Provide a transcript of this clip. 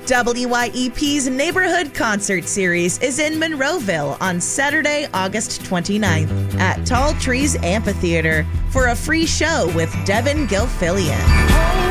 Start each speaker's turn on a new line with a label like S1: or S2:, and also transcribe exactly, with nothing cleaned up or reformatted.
S1: W Y E P's Neighborhood Concert Series is in Monroeville on Saturday, August twenty-ninth at Tall Trees Amphitheater for a free show with Devin Gilfillian.